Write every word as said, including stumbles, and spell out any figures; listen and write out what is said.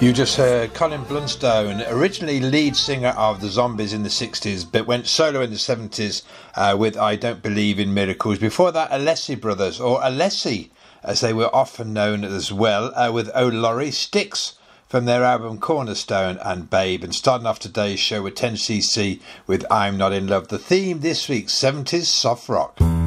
You just heard Colin Blunstone, originally lead singer of the Zombies in the sixties, but went solo in the seventies uh, with I Don't Believe in Miracles. Before that, Alessi Brothers, or Alessi, as they were often known as well, uh, with O'Lorry Sticks from their album Cornerstone and Babe. And starting off today's show with ten C C with I'm Not In Love. The theme this week, seventies soft rock.